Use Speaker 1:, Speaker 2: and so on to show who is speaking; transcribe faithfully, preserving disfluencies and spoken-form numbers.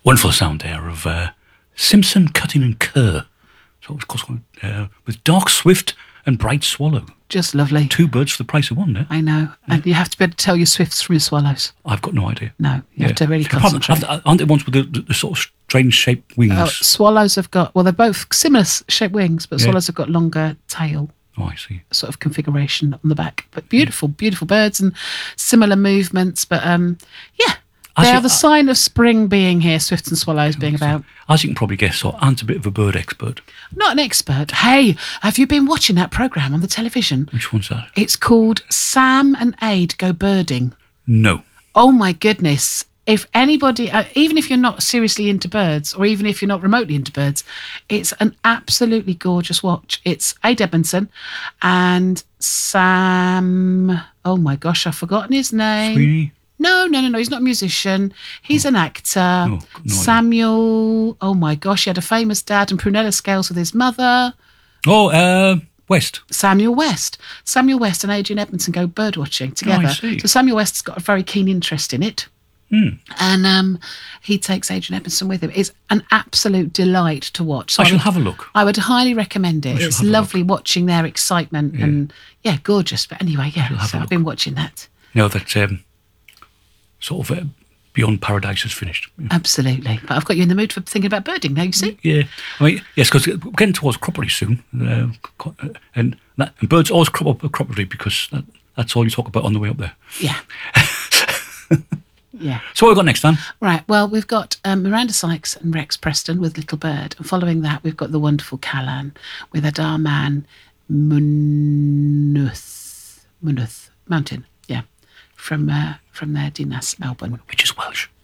Speaker 1: Wonderful sound there of uh, Simpson, Cutting and Kerr. So it was called, uh, with Dark Swift and Bright Swallow.
Speaker 2: Just lovely.
Speaker 1: Two birds for the price of one there.
Speaker 2: I know. Yeah. And you have to be able to tell your swifts from your swallows.
Speaker 1: I've got no idea.
Speaker 2: No, you yeah. have to really concentrate.
Speaker 1: Aren't they ones with the, the, the sort of strange shaped wings?
Speaker 2: Uh, swallows have got, well, they're both similar shaped wings, but yeah. swallows have got longer tail.
Speaker 1: Oh, I see.
Speaker 2: Sort of configuration on the back. But beautiful, beautiful birds and similar movements. But um, yeah, they are the sign of spring being here, swifts and swallows being about.
Speaker 1: As you can probably guess, so Ant's a bit of a bird expert.
Speaker 2: Not an expert. Hey, have you been watching that programme on the television?
Speaker 1: Which one's that?
Speaker 2: It's called Sam and Aid Go Birding.
Speaker 1: No.
Speaker 2: Oh my goodness. If anybody, uh, even if you're not seriously into birds, or even if you're not remotely into birds, it's an absolutely gorgeous watch. It's Aid Edmondson and Sam, oh my gosh, I've forgotten his name.
Speaker 1: Sweeney?
Speaker 2: No, no, no, no. He's not a musician. He's oh. an actor.
Speaker 1: Oh, no
Speaker 2: Samuel. Idea. Oh my gosh, he had a famous dad and prunella scales with his mother.
Speaker 1: Oh, uh, West.
Speaker 2: Samuel West. Samuel West and Adrian Edmondson go bird watching together.
Speaker 1: Oh, I see.
Speaker 2: So Samuel West's got a very keen interest in it.
Speaker 1: Mm.
Speaker 2: And um, he takes Adrian Edmondson with him. It's an absolute delight to watch. So
Speaker 1: I shall
Speaker 2: I would,
Speaker 1: have a look.
Speaker 2: I would highly recommend it. It's lovely watching their excitement yeah. and, yeah, gorgeous. But anyway, yeah, so I've been watching that.
Speaker 1: Now that um, sort of uh, Beyond Paradise is finished.
Speaker 2: Yeah. Absolutely. But I've got you in the mood for thinking about birding now, you see?
Speaker 1: Yeah. I mean, yes, because we're getting towards croppery soon. Uh, and, that, and birds always crop up at croppery because that, that's all you talk about on the way up there.
Speaker 2: Yeah. Yeah.
Speaker 1: So what have we got next, Dan?
Speaker 2: Right, well, we've got um, Miranda Sykes and Rex Preston with Little Bird. And following that, we've got the wonderful Callan with Adar Man Munuth. Munuth. Mountain, yeah. From uh, from their Dinas album.
Speaker 1: Which is Welsh.